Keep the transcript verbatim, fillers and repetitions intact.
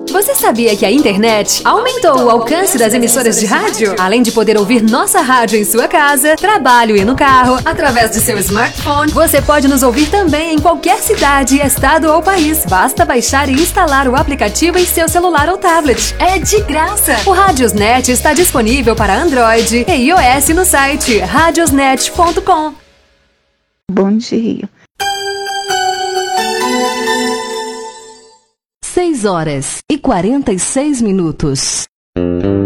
Você sabia que a internet aumentou o alcance das emissoras de rádio? Além de poder ouvir nossa rádio em sua casa, trabalho e no carro, através de seu smartphone, você pode nos ouvir também em qualquer cidade, estado ou país. Basta baixar e instalar o aplicativo em seu celular ou tablet. É de graça! O Radiosnet está disponível para Android e iOS no site radiosnet ponto com. Bom dia. seis horas e quarenta e seis minutos.